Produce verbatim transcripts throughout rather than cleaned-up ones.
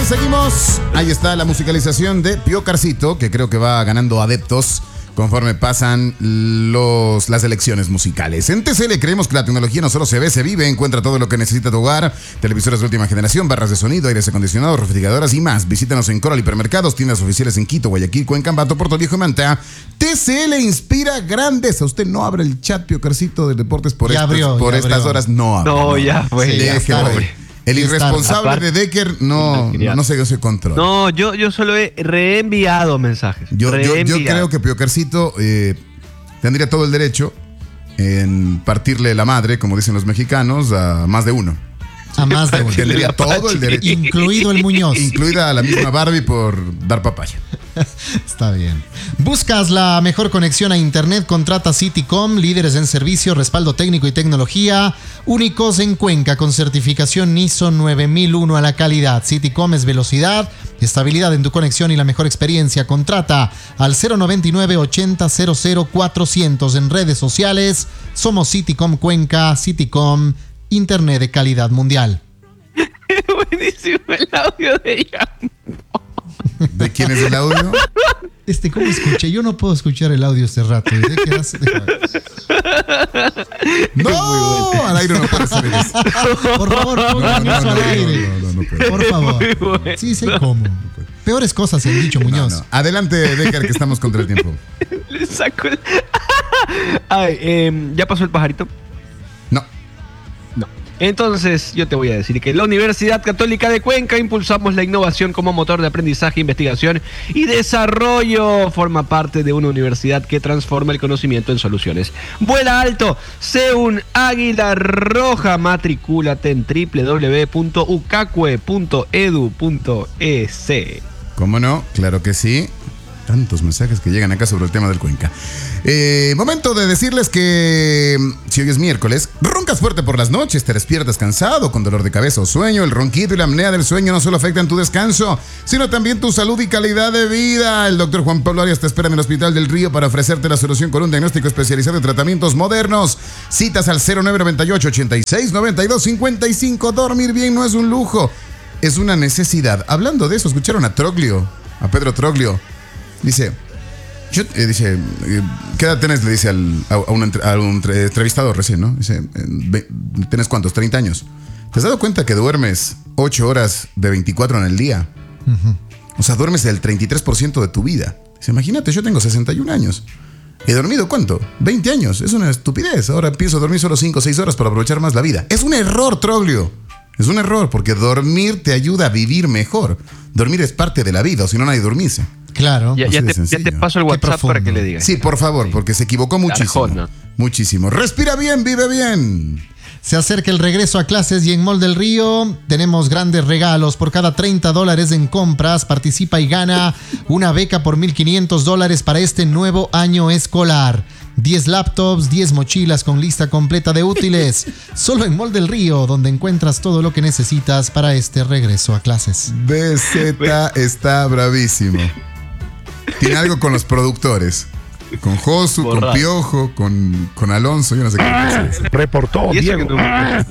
seguimos. Ahí está la musicalización de Pío Carcito, que creo que va ganando adeptos conforme pasan los, las elecciones musicales. En T C L creemos que la tecnología no solo se ve, se vive. Encuentra todo lo que necesita tu hogar: televisores de última generación, barras de sonido, aires acondicionados, refrigeradoras y más. Visítanos en Coral Hipermercados, tiendas oficiales en Quito, Guayaquil, Cuenca, Ambato, Puerto Viejo y Manta. T C L inspira grandes. A usted no abre el chat, Pío Carcito, de deportes por, Ya estas, abrió, por ya estas abrió. horas. No abre. No, no, ya fue. Sí, ya ya está, está. hombre. El Ya está. irresponsable Aparte- de Decker no, no, no se dio ese control. No, yo, yo solo he reenviado mensajes. Yo, yo, yo Reenviado. creo que Pío Carcito eh, tendría todo el derecho en partirle la madre, como dicen los mexicanos, a más de uno. A más de uno. Tendría todo el derecho, Incluido el Muñoz. incluida a la misma Barbie por dar papaya. Está bien. ¿Buscas la mejor conexión a internet? Contrata Citycom, líderes en servicio, respaldo técnico y tecnología, únicos en Cuenca con certificación I S O nueve mil uno a la calidad. Citycom es velocidad, estabilidad en tu conexión y la mejor experiencia. Contrata al cero noventa y nueve ochenta cero cero cuatrocientos en redes sociales. Somos Citycom Cuenca. Citycom, internet de calidad mundial. Buenísimo el audio de ella. ¿De quién es el audio? Este, ¿cómo escuché? Yo no puedo escuchar el audio este rato. ¿De qué hace? Déjame. ¡No! Al aire no puede ser eso. Por favor, No, pongan no, eso no, al no, aire. no, no, no puede. Por favor. Muy bueno. Sí, sé cómo. Peores cosas se han dicho, No, Muñoz. no. Adelante, Decker, que estamos contra el tiempo. Le saco el... Ay, eh, ¿ya pasó el pajarito? No. No. Entonces, yo te voy a decir que en la Universidad Católica de Cuenca impulsamos la innovación como motor de aprendizaje, investigación y desarrollo. Forma parte de una universidad que transforma el conocimiento en soluciones. Vuela alto, sé un águila roja. Matricúlate en doble u doble u doble u punto ucacue punto edu punto es. ¿Cómo no? Claro que sí. Tantos mensajes que llegan acá sobre el tema del Cuenca. Eh, momento de decirles que si hoy es miércoles, roncas fuerte por las noches, te despiertas cansado, con dolor de cabeza o sueño. El ronquido y la apnea del sueño no solo afectan tu descanso, sino también tu salud y calidad de vida. El doctor Juan Pablo Arias te espera en el Hospital del Río para ofrecerte la solución con un diagnóstico especializado en tratamientos modernos. Citas al cero nueve noventa y ocho ochenta y seis noventa y dos cincuenta y cinco. Dormir bien no es un lujo, es una necesidad. Hablando de eso, escucharon a Troglio, a Pedro Troglio. Dice, yo, eh, dice, eh, ¿qué edad tenés? Le dice al, a, a, un, entre- a un entre- entrevistador recién, ¿no? Dice, eh, ve- ¿tenés cuántos? treinta años. ¿Te has dado cuenta que duermes ocho horas de veinticuatro en el día? Ujú. O sea, duermes el treinta y tres por ciento de tu vida. Dice, imagínate, yo tengo sesenta y un años. ¿He dormido cuánto? veinte años. Es una estupidez. Ahora empiezo a dormir solo cinco o seis horas para aprovechar más la vida. Es un error, Troglio. Es un error, porque dormir te ayuda a vivir mejor. Dormir es parte de la vida, o si no, nadie durmiese. Claro. Ya, Así ya de te, ya te sencillo. paso el Qué WhatsApp profundo. para que le digas. Sí, por favor, porque se equivocó muchísimo. Arjona. Muchísimo. Respira bien, vive bien. Se acerca el regreso a clases y en Mall del Río tenemos grandes regalos. Por cada treinta dólares en compras, participa y gana una beca por mil quinientos dólares para este nuevo año escolar. diez laptops, diez mochilas con lista completa de útiles. Solo en Mall del Río, donde encuentras todo lo que necesitas para este regreso a clases. B Z está bravísimo. Tiene algo con los productores. Con Josu, con Borrado. Piojo, con, con Alonso, yo no sé qué. Reportó Y eso Diego. que no-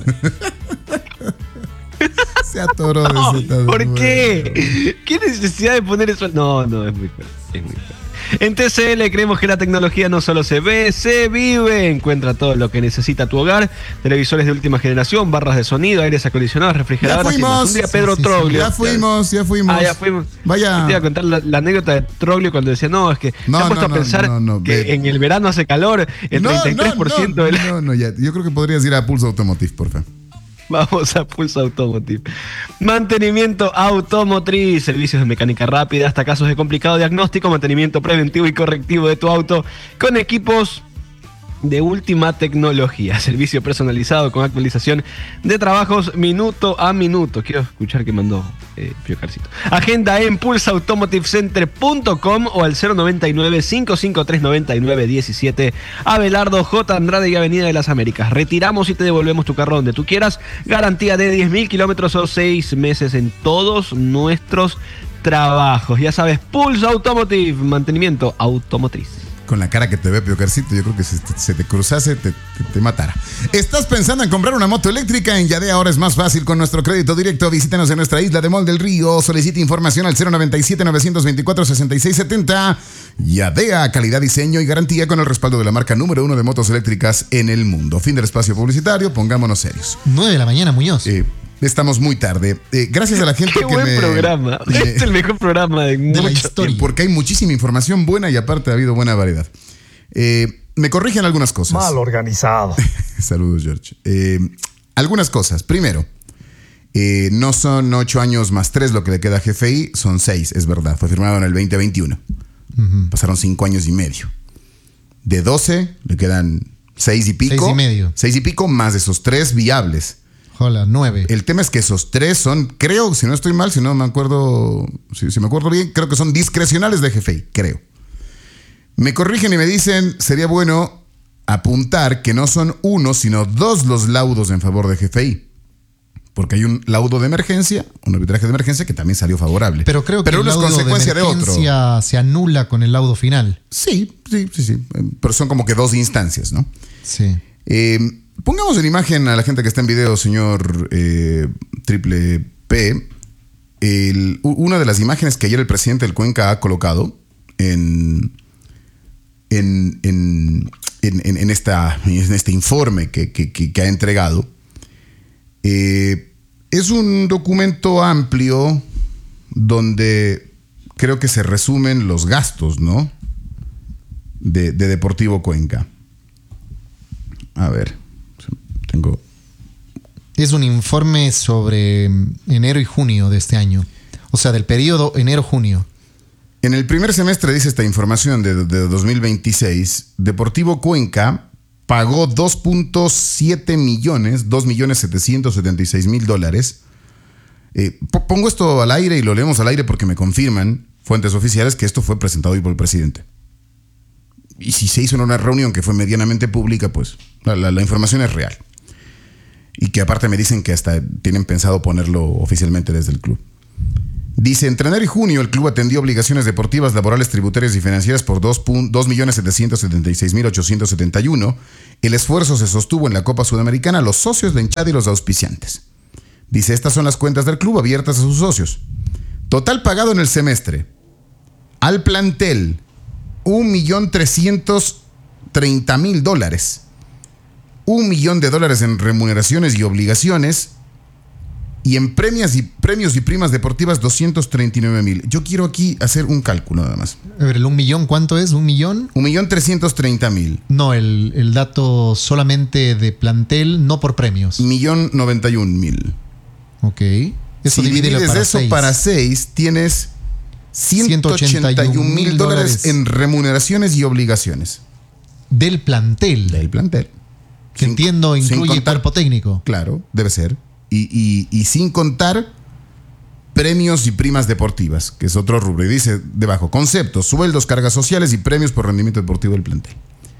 Se atoró de No, Z. ¿por qué? ¿Qué necesidad de poner eso? No, no, es muy fuerte. Es muy fuerte. En T C L creemos que la tecnología no solo se ve, se vive. Encuentra todo lo que necesita tu hogar: televisores de última generación, barras de sonido, aires acondicionados, Ya refrigeradoras y más. fuimos. Un día Pedro Sí, sí, sí. Troglio. Ya fuimos, ya fuimos. Ah, ya fuimos. Vaya. Te iba a contar la, la anécdota de Troglio cuando decía, no, es que No, se han puesto no, a pensar no, no, no, que ve. en el verano hace calor, el No, treinta y tres por ciento no, del... no, no, ya. Yo creo que podrías ir a Pulso Automotive, por favor. Vamos a Pulso Automotive. Mantenimiento automotriz, servicios de mecánica rápida, hasta casos de complicado diagnóstico, mantenimiento preventivo y correctivo de tu auto con equipos de última tecnología. Servicio personalizado con actualización de trabajos minuto a minuto. Quiero escuchar qué mandó eh, Pío Carcito. Agenda en pulsa automotive center punto com o al cero noventa y nueve, cinco cinco tres, noventa y nueve diecisiete. Abelardo J. Andrade y Avenida de las Américas. Retiramos y te devolvemos tu carro donde tú quieras. Garantía de diez mil kilómetros o seis meses en todos nuestros trabajos. Ya sabes, Pulsa Automotive, mantenimiento automotriz. Con la cara que te ve, Piocarcito, yo creo que si te, se te cruzase, te, te, te matara. ¿Estás pensando en comprar una moto eléctrica? En Yadea ahora es más fácil con nuestro crédito directo. Visítanos en nuestra isla de Mol del Río. Solicite información al cero noventa y siete, novecientos veinticuatro, sesenta y seis setenta. Yadea, calidad, diseño y garantía con el respaldo de la marca número uno de motos eléctricas en el mundo. Fin del espacio publicitario, pongámonos serios. nueve de la mañana, Muñoz. Eh, Estamos muy tarde. Eh, gracias a la gente Qué que buen me... programa. me- Este es el mejor programa de, de la mucho historia. Porque hay muchísima información buena y aparte ha habido buena variedad. Eh, me corrigen algunas cosas. Mal organizado. Saludos, George. Eh, algunas cosas. Primero, eh, no son ocho años más tres lo que le queda a G F I, son seis, es verdad. Fue firmado en el veinte veintiuno. Ujú. Pasaron cinco años y medio. De doce le quedan seis y pico. Seis y medio. Seis y pico más de esos tres viables. Hola, nueve. El tema es que esos tres son, creo, si no estoy mal, si no me acuerdo, si, si me acuerdo bien, creo que son discrecionales de G F I, creo. Me corrigen y me dicen, sería bueno apuntar que no son uno, sino dos los laudos en favor de G F I. Porque hay un laudo de emergencia, un arbitraje de emergencia que también salió favorable. Pero creo que Pero el uno es laudo consecuencia de de otro. emergencia se anula con el laudo final. Sí, sí, sí, sí. Pero son como que dos instancias, ¿no? Sí. Eh, pongamos en imagen a la gente que está en video, señor eh, Triple P, el- u- una de las imágenes que ayer el presidente del Cuenca ha colocado en, en, en, en, en- en esta, en este informe que, que- que- que ha entregado. Eh, es un documento amplio donde creo que se resumen los gastos, ¿no? De, de Deportivo Cuenca. A ver, tengo... Es un informe sobre mm, enero y junio de este año. O sea, del periodo enero-junio. En el primer semestre, dice esta información de, de dos mil veintiséis, Deportivo Cuenca pagó dos punto siete millones, dos millones setecientos setenta y seis mil dólares. Eh, po- pongo esto al aire y lo leemos al aire porque me confirman fuentes oficiales que esto fue presentado hoy por el presidente. Y si se hizo en una reunión que fue medianamente pública, pues la, la- la información es real. Y que aparte me dicen que hasta tienen pensado ponerlo oficialmente desde el club. Dice, entre enero y junio el club atendió obligaciones deportivas, laborales, tributarias y financieras por dos millones setecientos setenta y seis mil ochocientos setenta y uno. El esfuerzo se sostuvo en la Copa Sudamericana, los socios, la hinchada y los auspiciantes. Dice, estas son las cuentas del club abiertas a sus socios. Total pagado en el semestre. Al plantel, un millón trescientos treinta mil dólares. Un millón de dólares en remuneraciones y obligaciones. Y en premios y, premios y primas deportivas, doscientos treinta y nueve mil. Yo quiero aquí hacer un cálculo nada más. A ver, ¿el un millón cuánto es? ¿Un millón? Un millón trescientos treinta mil. No, el, el dato solamente de plantel, no por premios. Millón noventa y un mil. Ok. Eso Si divídelo divides para eso seis. para seis, tienes ciento ochenta y un mil dólares en remuneraciones y obligaciones Del plantel. del plantel. que Sin- entiendo sin incluye contar- cuerpo técnico. Claro, debe ser. Y, y- y sin contar premios y primas deportivas, que es otro rubro. Y dice debajo, conceptos, sueldos, cargas sociales y premios por rendimiento deportivo del plantel.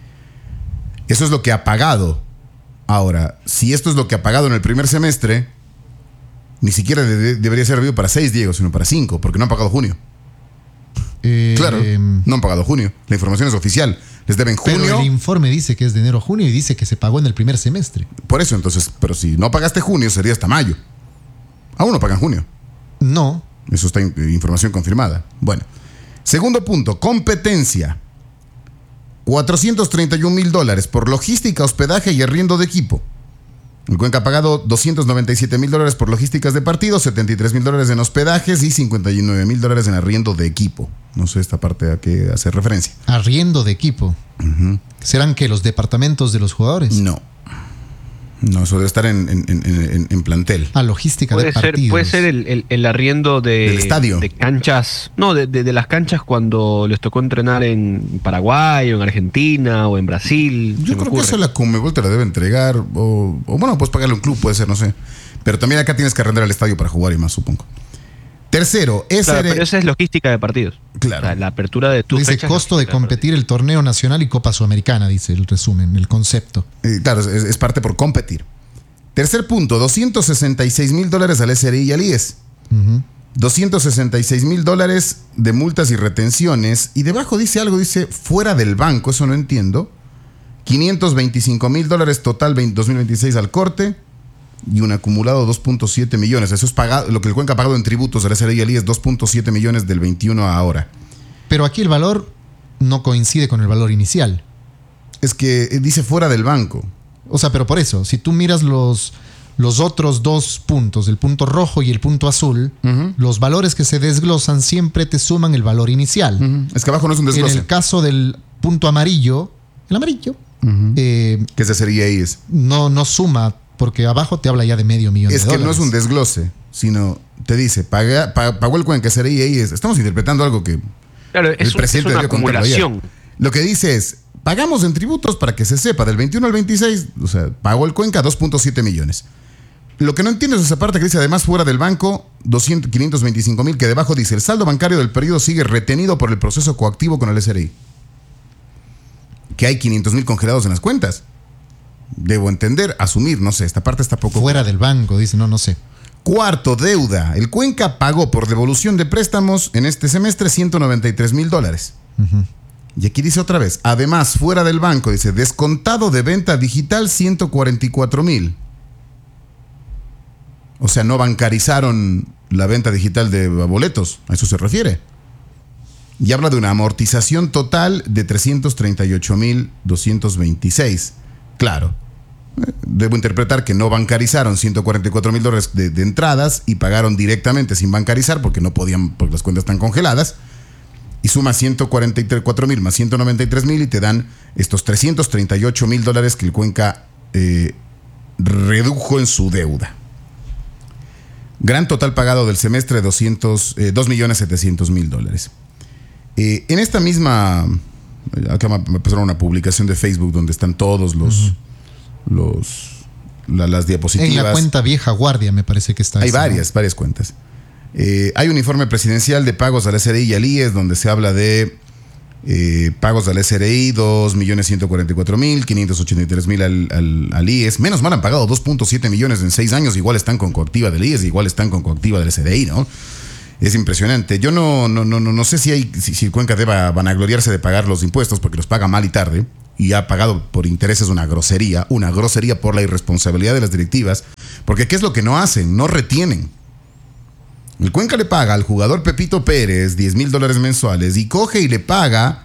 Eso es lo que ha pagado. Ahora, si esto es lo que ha pagado en el primer semestre, ni siquiera de- debería ser debido para seis, Diego, sino para cinco, porque no han pagado junio. Eh, Claro, no han pagado junio. La información es oficial. Les deben Pero junio. el informe dice que es de enero a junio y dice que se pagó en el primer semestre. Por eso, entonces, pero si no pagaste junio, sería hasta mayo. Aún no pagan junio. No. Eso está in- información confirmada. Bueno, segundo punto, competencia. cuatrocientos treinta y un mil dólares por logística, hospedaje y arriendo de equipo. El Cuenca ha pagado doscientos noventa y siete mil dólares por logísticas de partidos, setenta y tres mil dólares en hospedajes y cincuenta y nueve mil dólares en arriendo de equipo. No sé esta parte a qué hace referencia. Arriendo de equipo. ¿Serán que los departamentos de los jugadores? No. No, eso debe estar en, en- en- en- en plantel. A logística Puede de ser, partidos. puede ser el, el- el arriendo de, Del estadio. de canchas. No, de, de- de las canchas cuando les tocó entrenar en Paraguay o en Argentina o en Brasil. se Yo me creo que ocurre. eso la Conmebol te la debe entregar. O, o bueno, puedes pagarle a un club, puede ser, no sé. Pero también acá tienes que arrendar el estadio para jugar y más, supongo. Tercero, ese Claro, era- pero esa es logística de partidos. Claro. O sea, la apertura de tu Dice fecha es costo de logística partidos. competir el torneo nacional y Copa Sudamericana, dice el resumen, el concepto. eh, claro, es, es parte por competir. Tercer punto, doscientos sesenta y seis mil dólares al S R I y al I E S. Ujú. doscientos sesenta y seis mil dólares de multas y retenciones. Y debajo dice algo, dice fuera del banco, eso no entiendo. quinientos veinticinco mil dólares total dos mil veintiséis al corte. Y un acumulado dos punto siete millones. Eso es pagado, lo que el Cuenca ha pagado en tributos del S R I y el I E S, dos punto siete millones del veintiuno a ahora. Pero aquí el valor no coincide con el valor inicial. Es que dice fuera del banco. O sea, pero por eso, si tú miras los, los otros dos puntos, el punto rojo y el punto azul, uh-huh. los valores que se desglosan siempre te suman el valor inicial. Uh-huh. Es que abajo no es un desglose. En el caso del punto amarillo, el amarillo, uh-huh. eh, que es S R I e I E S. No, no suma, porque abajo te habla ya de medio millón es de dólares. Es que no es un desglose, sino te dice, paga, paga, pagó el Cuenca S R I e I E S. Estamos interpretando algo que claro, el es presidente un, es una debió acumulación. Lo que dice es, pagamos en tributos para que se sepa, del veintiuno al veintiséis, o sea, pagó el Cuenca dos punto siete millones. Lo que no entiendo es esa parte que dice, además, fuera del banco, doscientos, quinientos veinticinco mil, que debajo dice, el saldo bancario del periodo sigue retenido por el proceso coactivo con el S R I. Que hay quinientos mil congelados en las cuentas. Debo entender, asumir, no sé, esta parte está poco... Fuera del banco, dice, no, no sé. Cuarto, deuda. El Cuenca pagó por devolución de préstamos en este semestre ciento noventa y tres mil dólares. Uh-huh. Y aquí dice otra vez, además, fuera del banco, dice, descontado de venta digital ciento cuarenta y cuatro mil. O sea, no bancarizaron la venta digital de boletos, a eso se refiere. Y habla de una amortización total de trescientos treinta y ocho mil doscientos veintiséis. Claro, debo interpretar que no bancarizaron ciento cuarenta y cuatro mil dólares de, de entradas y pagaron directamente sin bancarizar porque no podían, porque las cuentas están congeladas. Y suma ciento cuarenta y cuatro mil más ciento noventa y tres mil y te dan estos trescientos treinta y ocho mil dólares que el Cuenca eh, redujo en su deuda. Gran total pagado del semestre, doscientos, eh, dos millones setecientos mil dólares. Eh, en esta misma... Acá me pasaron una publicación de Facebook donde están todos los... Uh-huh. los la, las diapositivas. En la cuenta Vieja Guardia me parece que está. Hay esa, varias, ¿no? varias cuentas. Eh, hay un informe presidencial de pagos al S R I y al I E S donde se habla de eh, pagos al S R I, dos millones ciento cuarenta y cuatro mil, quinientos ochenta y tres mil al, al, al I E S. Menos mal han pagado dos punto siete millones en seis años. Igual están con coactiva del I E S, igual están con coactiva del S R I, ¿no? Es impresionante. Yo no, no, no, no sé si, hay, si, si el Cuenca deba vanagloriarse de pagar los impuestos porque los paga mal y tarde y ha pagado por intereses una grosería, una grosería por la irresponsabilidad de las directivas, porque ¿qué es lo que no hacen? No retienen. El Cuenca le paga al jugador Pepito Pérez diez mil dólares mensuales y coge y le paga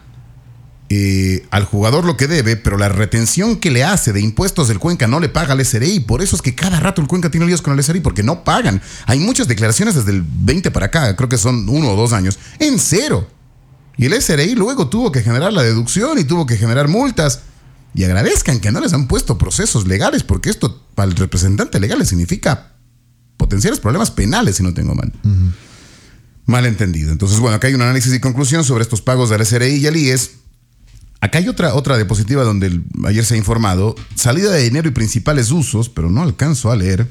eh, al jugador lo que debe, pero la retención que le hace de impuestos del Cuenca no le paga al S R I. Por eso es que cada rato el Cuenca tiene líos con el S R I, porque no pagan. Hay muchas declaraciones desde el veinte para acá, creo que son uno o dos años, en cero. Y el S R I luego tuvo que generar la deducción y tuvo que generar multas. Y agradezcan que no les han puesto procesos legales, porque esto para el representante legal le significa potenciales problemas penales, si no tengo mal. Uh-huh. Mal entendido. Entonces, bueno, acá hay un análisis y conclusión sobre estos pagos del S R I y al I E S. Acá hay otra, otra diapositiva donde el, ayer se ha informado, salida de dinero y principales usos, pero no alcanzo a leer,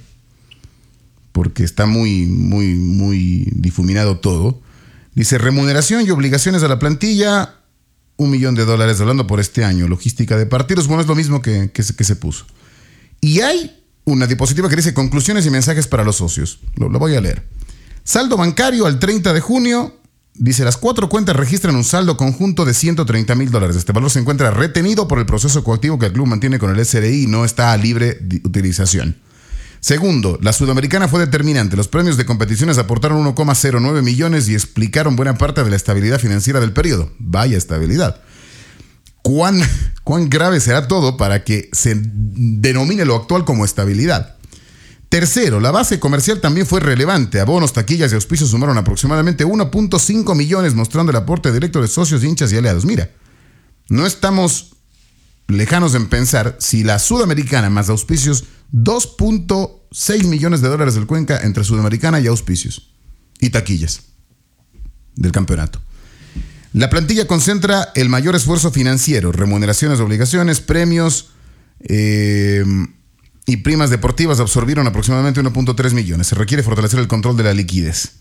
porque está muy, muy, muy difuminado todo. Dice, remuneración y obligaciones a la plantilla, un millón de dólares hablando por este año. Logística de partidos, bueno, es lo mismo que, que, se, que se puso. Y hay una diapositiva que dice conclusiones y mensajes para los socios. Lo, lo voy a leer. Saldo bancario al treinta de junio. Dice, las cuatro cuentas registran un saldo conjunto de ciento treinta mil dólares. Este valor se encuentra retenido por el proceso coactivo que el club mantiene con el S R I y no está a libre de utilización. Segundo, la Sudamericana fue determinante. Los premios de competiciones aportaron uno coma cero nueve millones y explicaron buena parte de la estabilidad financiera del periodo. Vaya estabilidad. ¿Cuán, cuán grave será todo para que se denomine lo actual como estabilidad? Tercero, la base comercial también fue relevante. Abonos, taquillas y auspicios sumaron aproximadamente uno punto cinco millones, mostrando el aporte directo de socios, hinchas y aliados. Mira, no estamos lejanos en pensar si la Sudamericana más auspicios, dos punto seis millones de dólares del Cuenca entre Sudamericana y auspicios y taquillas del campeonato. La plantilla concentra el mayor esfuerzo financiero, remuneraciones, obligaciones, premios eh, y primas deportivas absorbieron aproximadamente uno punto tres millones. Se requiere fortalecer el control de la liquidez.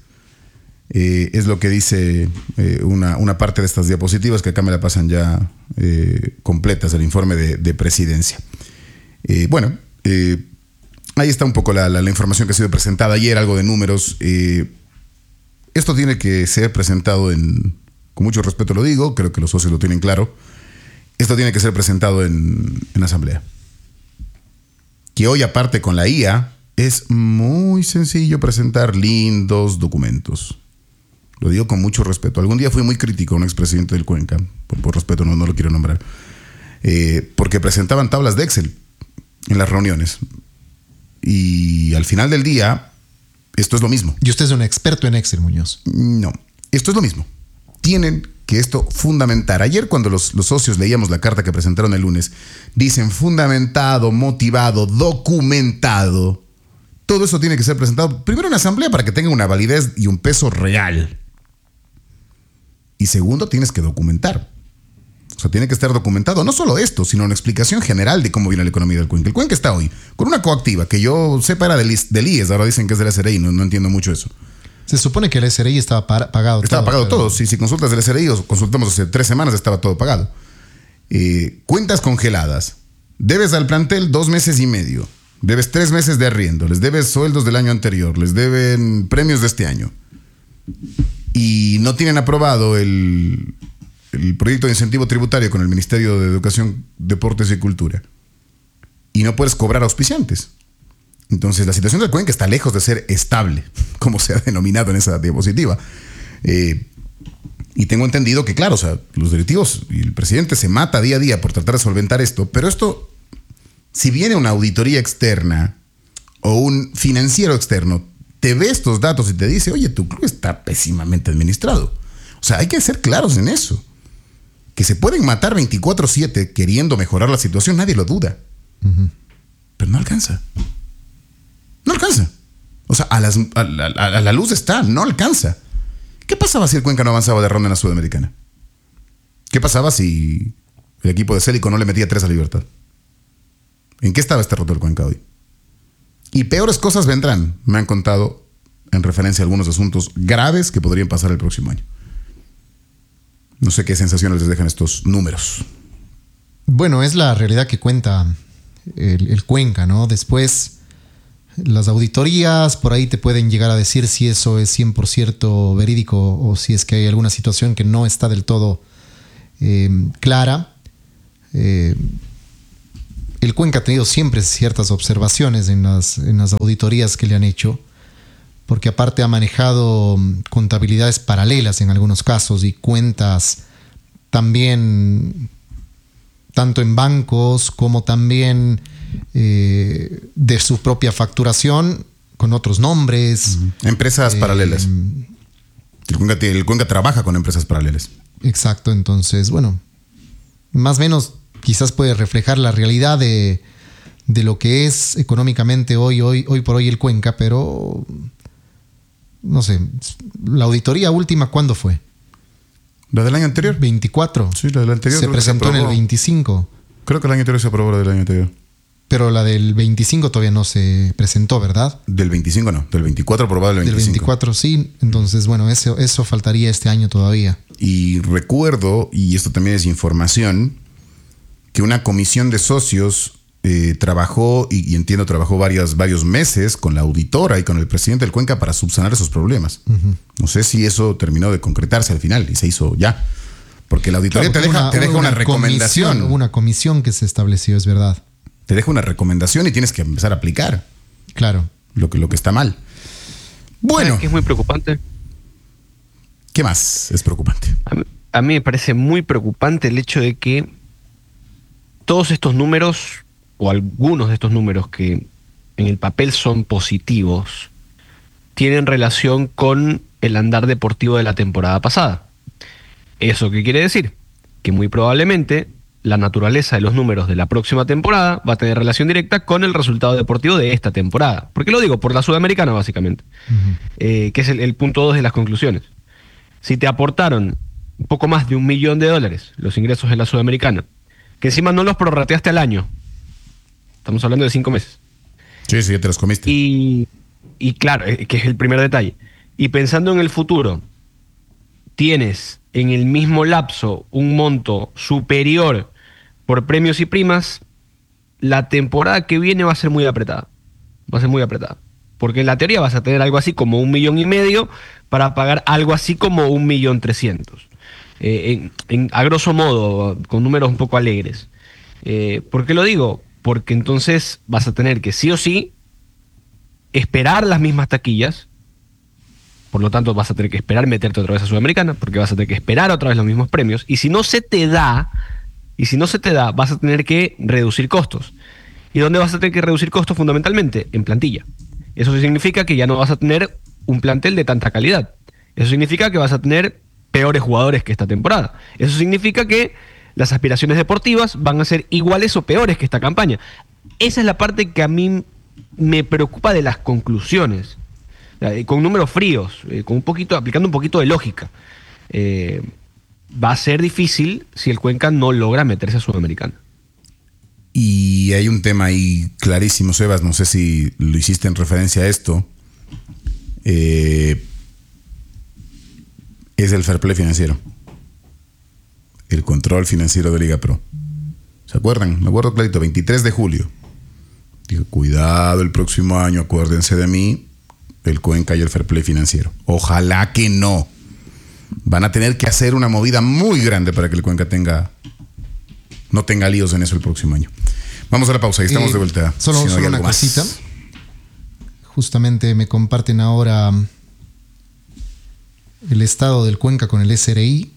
Eh, es lo que dice eh, una, una parte de estas diapositivas que acá me la pasan ya eh, completas, el informe de, de presidencia. Eh, bueno, eh, ahí está un poco la, la, la información que ha sido presentada ayer, algo de números. Eh, esto tiene que ser presentado en, con mucho respeto lo digo, creo que los socios lo tienen claro, esto tiene que ser presentado en, en asamblea. Que hoy aparte con la I A es muy sencillo presentar lindos documentos. Lo digo con mucho respeto. Algún día fui muy crítico a un expresidente del Cuenca, por, por respeto no, no lo quiero nombrar, eh, porque presentaban tablas de Excel en las reuniones. Y al final del día, esto es lo mismo. Y usted es un experto en Excel, Muñoz. No, esto es lo mismo. Tienen que esto fundamentar. Ayer cuando los, los socios leíamos la carta que presentaron el lunes, dicen fundamentado, motivado, documentado. Todo eso tiene que ser presentado primero en asamblea para que tenga una validez y un peso real. Y segundo, tienes que documentar. O sea, tiene que estar documentado no solo esto, sino una explicación general de cómo viene la economía del Cuenca. El Cuenca está hoy con una coactiva que yo sepa era del, del I E S, ahora dicen que es de la S R I, no, no entiendo mucho eso. Se supone que el S R I estaba pagado. Estaba todo, pagado pero... todo. Si, si consultas del S R I o consultamos hace tres semanas, estaba todo pagado. Eh, cuentas congeladas. Debes al plantel dos meses y medio. Debes tres meses de arriendo. Les debes sueldos del año anterior. Les deben premios de este año. Y no tienen aprobado el, el proyecto de incentivo tributario con el Ministerio de Educación, Deportes y Cultura. Y no puedes cobrar auspiciantes. Entonces, la situación del Cuenca está lejos de ser estable, como se ha denominado en esa diapositiva. Eh, y tengo entendido que, claro, o sea, los directivos y el presidente se mata día a día por tratar de solventar esto, pero esto, si viene una auditoría externa o un financiero externo, te ve estos datos y te dice, oye, tu club está pésimamente administrado. O sea, hay que ser claros en eso. Que se pueden matar veinticuatro siete queriendo mejorar la situación, nadie lo duda. Uh-huh. Pero no alcanza. No alcanza. O sea, a, las, a, la, a la luz está, no alcanza. ¿Qué pasaba si el Cuenca no avanzaba de ronda en la Sudamericana? ¿Qué pasaba si el equipo de Célico no le metía tres a Libertad? ¿En qué estaba este roto el Cuenca hoy? Y peores cosas vendrán, me han contado en referencia a algunos asuntos graves que podrían pasar el próximo año. No sé qué sensaciones les dejan estos números. Bueno, es la realidad que cuenta el, el Cuenca, ¿no? Después, las auditorías, por ahí te pueden llegar a decir si eso es cien por ciento verídico o si es que hay alguna situación que no está del todo eh, clara. Eh, el Cuenca ha tenido siempre ciertas observaciones en las, en las auditorías que le han hecho, porque aparte ha manejado contabilidades paralelas en algunos casos y cuentas también tanto en bancos como también eh, de su propia facturación con otros nombres. Uh-huh. Empresas eh, paralelas. El Cuenca, el Cuenca trabaja con empresas paralelas. Exacto, entonces, bueno, más o menos quizás puede reflejar la realidad de, de lo que es económicamente hoy, hoy, hoy por hoy el Cuenca, pero no sé, la auditoría última, ¿cuándo fue? ¿La del año anterior? veinticuatro. Sí, la del anterior. Se presentó en el veinticinco. Creo que el año anterior se aprobó la del año anterior. Pero la del veinticinco todavía no se presentó, ¿verdad? Del veinticinco no, del veinticuatro aprobado del veinticinco. Del veinticuatro sí, entonces bueno, eso, eso faltaría este año todavía. Y recuerdo, y esto también es información, que una comisión de socios eh, trabajó, y, y entiendo trabajó varias, varios meses con la auditora y con el presidente del Cuenca para subsanar esos problemas. Uh-huh. No sé si eso terminó de concretarse al final y se hizo ya. Porque la auditoría claro, te, deja, una, te deja una, una recomendación. Comisión, hubo una comisión que se estableció, es verdad. Te deja una recomendación y tienes que empezar a aplicar. Claro. Lo que, lo que está mal. Bueno. Que es muy preocupante. ¿Qué más es preocupante? A mí, a mí me parece muy preocupante el hecho de que todos estos números, o algunos de estos números que en el papel son positivos, tienen relación con el andar deportivo de la temporada pasada. ¿Eso qué quiere decir? Que muy probablemente la naturaleza de los números de la próxima temporada va a tener relación directa con el resultado deportivo de esta temporada. ¿Por qué lo digo? Por la Sudamericana, básicamente. Uh-huh. Eh, que es el, el punto dos de las conclusiones. Si te aportaron un poco más de un millón de dólares los ingresos de la Sudamericana, que encima no los prorrateaste al año, estamos hablando de cinco meses. Sí, sí, ya te los comiste. Y, y claro, que es el primer detalle. Y pensando en el futuro, tienes en el mismo lapso un monto superior por premios y primas, la temporada que viene va a ser muy apretada. Va a ser muy apretada. porque en la teoría vas a tener algo así como un millón y medio para pagar algo así como un millón trescientos. Eh, en, en, a grosso modo, con números un poco alegres. Eh, ¿Por qué lo digo? Porque entonces vas a tener que sí o sí esperar las mismas taquillas. Por lo tanto, vas a tener que esperar meterte otra vez a Sudamericana, porque vas a tener que esperar otra vez los mismos premios. Y si no se te da, y si no se te da, vas a tener que reducir costos. ¿Y dónde vas a tener que reducir costos fundamentalmente? En plantilla. Eso significa que ya no vas a tener un plantel de tanta calidad. Eso significa que vas a tener peores jugadores que esta temporada. Eso significa que las aspiraciones deportivas van a ser iguales o peores que esta campaña. Esa es la parte que a mí me preocupa de las conclusiones. Con números fríos, con un poquito, aplicando un poquito de lógica. Eh, va a ser difícil si el Cuenca no logra meterse a Sudamericana. Y hay un tema ahí clarísimo, Sebas, no sé si lo hiciste en referencia a esto. Eh, es el fair play financiero. El control financiero de Liga Pro. ¿Se acuerdan? Me acuerdo clarito, veintitrés de julio. Digo, cuidado el próximo año, acuérdense de mí. El Cuenca y el fair play financiero. Ojalá que no. Van a tener que hacer una movida muy grande para que el Cuenca tenga no tenga líos en eso el próximo año. Vamos a la pausa y estamos eh, de vuelta. Solo, si no solo una más. cosita. Justamente me comparten ahora el estado del Cuenca con el S R I.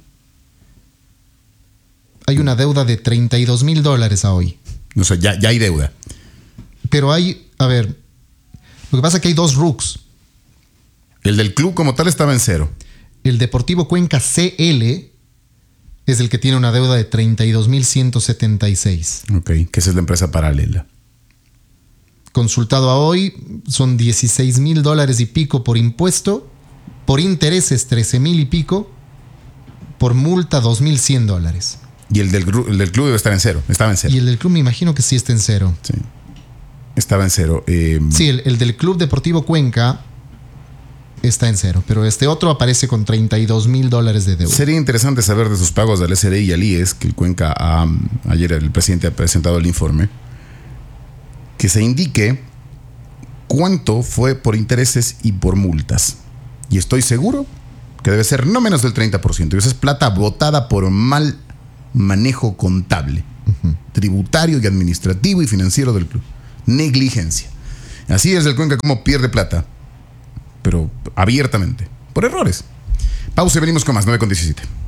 Hay una deuda de treinta y dos mil dólares a hoy. O sea, ya, ya hay deuda. Pero hay, a ver, lo que pasa es que hay dos R U Cs. El del club como tal estaba en cero. El Deportivo Cuenca C L es el que tiene una deuda de treinta y dos mil ciento setenta y seis. Ok, que esa es la empresa paralela. Consultado a hoy, son dieciséis mil dólares y pico por impuesto, por intereses trece mil y pico, por multa dos mil cien dólares. Y el del, el del club debe estar en cero. Estaba en cero. Y el del club me imagino que sí está en cero. Sí. Estaba en cero. Eh, Sí, el, el del Club Deportivo Cuenca está en cero, pero este otro aparece con treinta y dos mil dólares de deuda. Sería interesante saber de sus pagos del S R I y al I E S, que el Cuenca, ha, ayer el presidente ha presentado el informe, que se indique cuánto fue por intereses y por multas. Y estoy seguro que debe ser no menos del treinta por ciento. Y esa es plata botada por mal manejo contable, uh-huh. tributario y administrativo y financiero del club. Negligencia. Así es el Cuenca como pierde plata, pero abiertamente, por errores. Pausa y venimos con más, nueve con diecisiete.